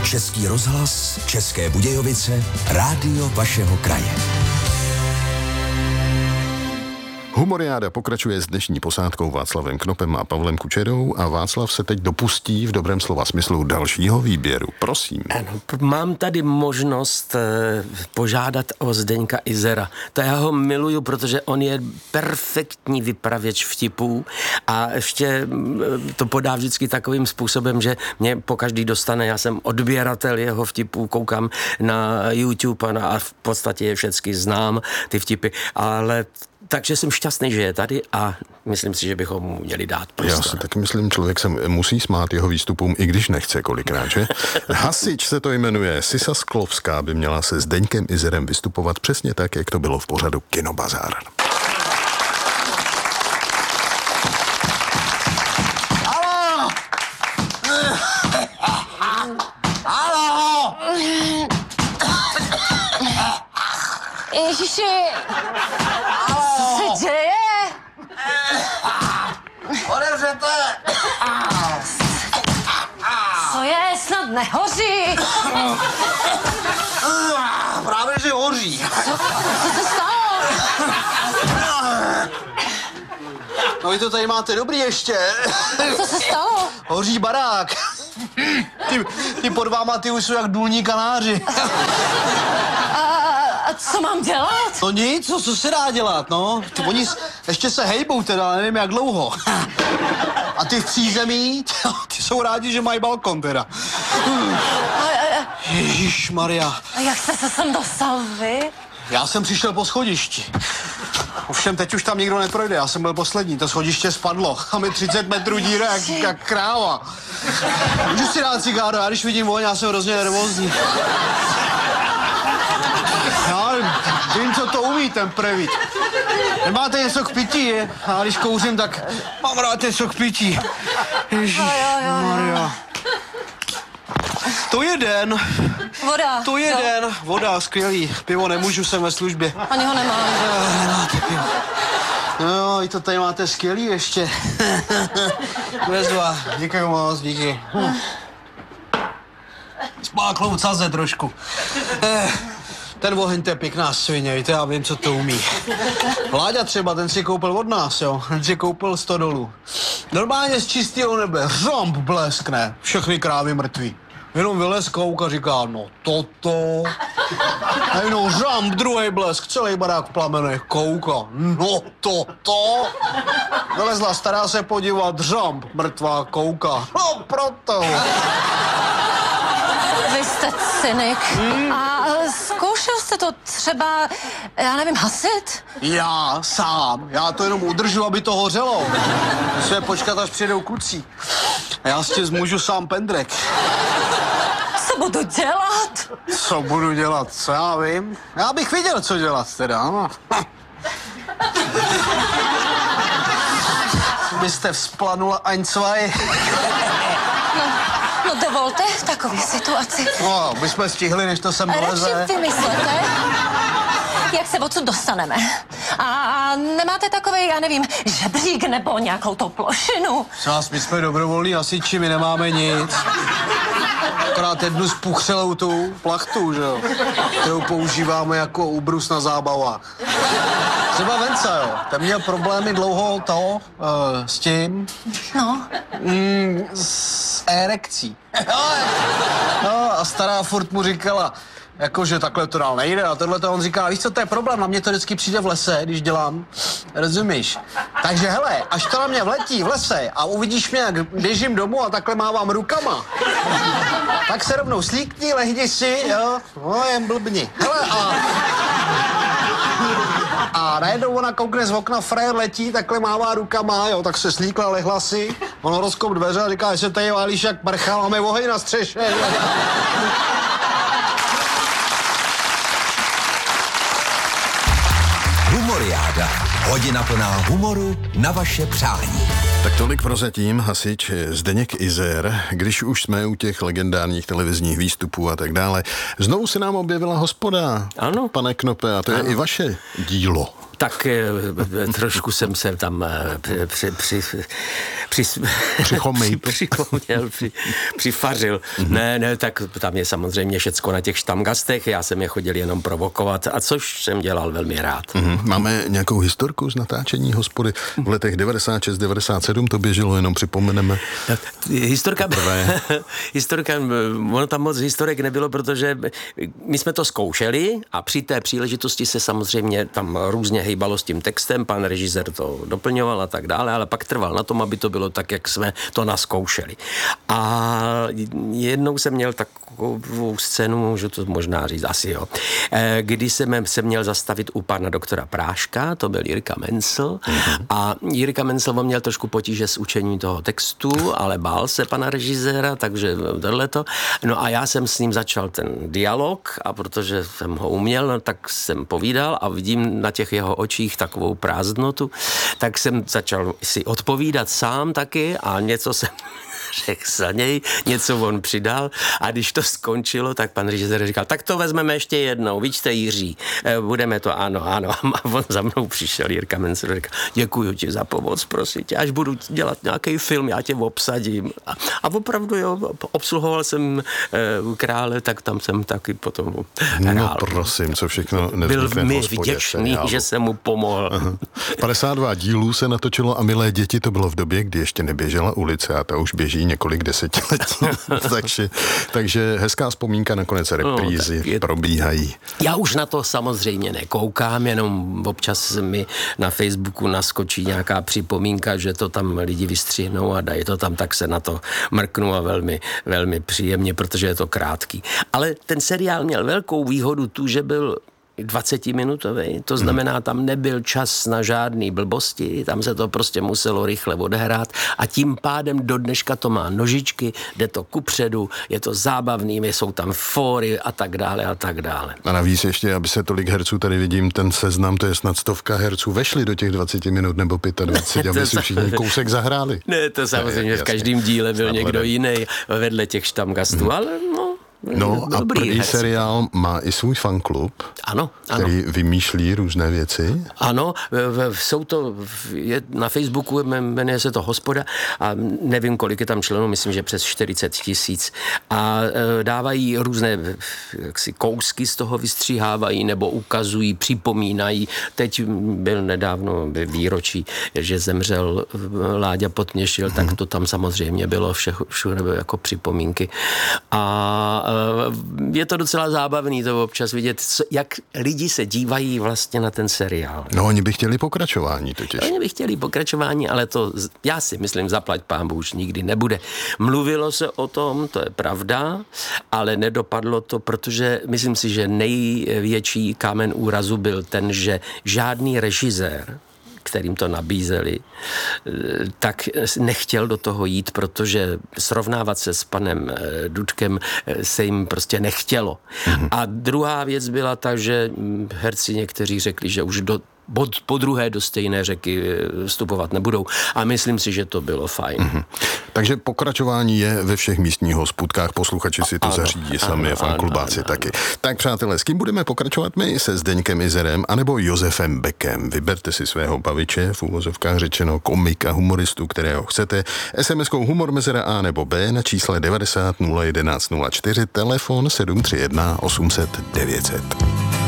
Český rozhlas, České Budějovice, rádio vašeho kraje. Humoriáda pokračuje s dnešní posádkou Václavem Knopem a Pavlem Kučerou a Václav se teď dopustí v dobrém slova smyslu dalšího výběru. Prosím. Ano, mám tady možnost požádat o Zdeňka Izera. To já ho miluju, protože on je perfektní vypravěč vtipů a ještě to podá vždycky takovým způsobem, že mě pokaždý dostane, já jsem odběratel jeho vtipů, koukám na YouTube a v podstatě je všechny znám, ty vtipy, ale takže jsem šťastný, že je tady a myslím si, že bychom mu měli dát prostor. Já si taky myslím, člověk se musí smát jeho výstupům, i když nechce kolikrát, že? Hasič se to jmenuje. Sisa Sklovská by měla se Zdeňkem Izerem vystupovat přesně tak, jak to bylo v pořadu Kinobazár. Haló! Haló! Ježiši, co se děje? Odevřete! Co je, snad nehoří? Právě, že hoří. Co se stalo? No vy to tady máte dobrý ještě. Co se stalo? Hoří barák. Ty pod váma, ty už jsou jak důlní kanáři. A co mám dělat? No nic, co se dá dělat, no. Oni ještě se hejbou teda, ale nevím jak dlouho. A ty v přízemí, ty jsou rádi, že mají balkon teda. Ježišmarja. A jak jste se sem dostal vy? Já jsem přišel po schodišti. Ovšem teď už tam nikdo neprojde, já jsem byl poslední, to schodiště spadlo. A mi 30 metrů díra jak kráva. Můžu si dát cigáro, já když vidím voň, já jsem hrozně nervózní. Já vím, co to umí ten prevít. Nemáte něco k pití, je? A když kouřím, tak mám rád něco k pití. Ježišmarja. To je den. Voda. To je den. Voda, skvělý. Pivo nemůžu, jsem ve službě. Ani ho nemám. Nemáte pivo. No, i to tady máte skvělý ještě. Bezva. Děkuji moc, díky. Spáklout saze trošku. Ten oheň, to je pěkná svině, víte, já vím, co to umí. Láďa třeba, ten si koupil od nás, jo. Ten si koupil 100 dolů. Normálně z čistého nebe, řomb bleskne, všechny krávy mrtví. Jenom vylez kouk a říká, no toto. A jenom řamp, druhý blesk, celý barák v plamenech, kouka, no toto. Vylezla stará se podívat, řamp, mrtvá, kouka, no proto. Vy jste cynik. A zkoušel jste to třeba, já nevím, hasit? Já sám, já to jenom udržu, aby to hořelo. Musíme počkat, až přijedou kluci. A já si zmůžu sám pendrek. Co budu dělat? Co budu dělat, co já vím? Já bych viděl, co dělat teda, ano. Byste vzplanula ein, zwei. No dovolte v takové situaci. No, bychom stihli, než to sem doleze. Radši vymyslete, jak se odsud dostaneme. A nemáte takovej, já nevím, žebřík nebo nějakou tou plošinu? Nás, my jsme dobrovolní hasiči, my nemáme nic. Akorát jednu spuchřelou tu plachtu, že jo, kterou používáme jako ubrus na zábavách. Třeba Vence, jo, ten měl problémy dlouho s tím. No. S erekcí. No, a stará furt mu říkala, jakože takhle to dál nejde a tohle to on říká, víš co, to je problém, na mě to vždycky přijde v lese, když dělám, rozumíš? Takže hele, až to na mě vletí v lese a uvidíš mě, jak běžím domů a takhle mávám rukama, tak se rovnou slíkni, lehni si, jo, no jen blbni. Hele, a najednou ona koukne z okna, frajer letí, takhle mává rukama, jo, tak se slíkla, lehla si, ono rozkop dveře a říká, že se tady válíš jak prcha, máme oheň na střeše. Humoriáda. Hodina plná humoru na vaše přání. Tak tolik prozatím hasič Zdeněk Izer, když už jsme u těch legendárních televizních výstupů a tak dále. Znovu se nám objevila Hospoda. Ano. Pane Knope, a to je i vaše dílo. Tak trošku jsem se tam přifařil. Ne, tak tam je samozřejmě všecko na těch štamgastech, já jsem je chodil jenom provokovat, a což jsem dělal velmi rád. Máme nějakou historku z natáčení Hospody v letech 96, 97, to běželo, jenom připomeneme. Historka, ono tam moc historek nebylo, protože my jsme to zkoušeli a při té příležitosti se samozřejmě tam různě hejbalo s tím textem, pan režisér to doplňoval a tak dále, ale pak trval na tom, aby to bylo tak, jak jsme to naskoušeli. A jednou jsem měl takovou scénu, můžu to možná říct, asi jo, kdy jsem se měl zastavit u pana doktora Práška, to byl Jirka Mencl, a Jirka Mencl měl trošku potíže s učením toho textu, ale bál se pana režiséra, takže tohleto. No a já jsem s ním začal ten dialog, a protože jsem ho uměl, no, tak jsem povídal a vidím na těch jeho očích takovou prázdnotu, tak jsem začal si odpovídat sám taky a něco jsem řekl za něj, něco on přidal, a když to skončilo, tak pan režisér říkal, tak to vezmeme ještě jednou, víčte Jiří, budeme to, ano. A on za mnou přišel, Jirka Mencl, říkal, děkuju ti za pomoc, prosím tě, až budu dělat nějaký film, já tě obsadím. A opravdu jo, obsluhoval jsem Krále, tak tam jsem taky potom hrál. No prosím, co všechno byl mi vděčný, že jsem mu pomohl. 52 dílů se natočilo a Milé děti to bylo v době, kdy ještě neběžela ulice, a ta už běží několik desetiletí. takže hezká vzpomínka, nakonec reprízy probíhají. Já už na to samozřejmě nekoukám, jenom občas mi na Facebooku naskočí nějaká připomínka, že to tam lidi vystřihnou a dají to tam, tak se na to mrknu a velmi, velmi příjemně, protože je to krátký. Ale ten seriál měl velkou výhodu tu, že byl 20-minutový, to znamená, tam nebyl čas na žádný blbosti, tam se to prostě muselo rychle odehrát a tím pádem do dneška to má nožičky, jde to kupředu, je to zábavný, jsou tam fóry a tak dále a tak dále. A navíc ještě, aby se tolik herců, tady vidím ten seznam, to je snad 100 herců, vešli do těch 20 minut nebo 25, aby si všichni kousek zahráli. Ne, to samozřejmě v každém díle byl někdo jiný vedle těch štamgastů, ale No a první seriál má i svůj fanklub, ano. Který vymýšlí různé věci. Ano, jsou to, na Facebooku jmenuje se to Hospoda a nevím, kolik je tam členů, myslím, že přes 40 000 a dávají různé kousky z toho, vystříhávají nebo ukazují, připomínají. Teď byl nedávno výročí, že zemřel Láďa Potměšil, tak to tam samozřejmě bylo všude jako připomínky. A je to docela zábavný to občas vidět, jak lidi se dívají vlastně na ten seriál. No, oni by chtěli pokračování totiž. Oni by chtěli pokračování, ale to, já si myslím, zaplať pánbu už nikdy nebude. Mluvilo se o tom, to je pravda, ale nedopadlo to, protože myslím si, že největší kámen úrazu byl ten, že žádný režisér, kterým to nabízeli, tak nechtěl do toho jít, protože srovnávat se s panem Dudkem se jim prostě nechtělo. A druhá věc byla ta, že herci někteří řekli, že už po druhé do stejné řeky vstupovat nebudou. A myslím si, že to bylo fajn. Takže pokračování je ve všech místních hospůdkách, posluchači si to zařídí sami, fanklubáci taky. Tak přátelé, s kým budeme pokračovat my? Se Zdeňkem Izerem anebo Josefem Beckem? Vyberte si svého baviče, v úvozovkách řečeno komika, humoristu, kterého chcete. SMS-kou humor mezera A nebo B na čísle 90 011 04, telefon 731 800 900.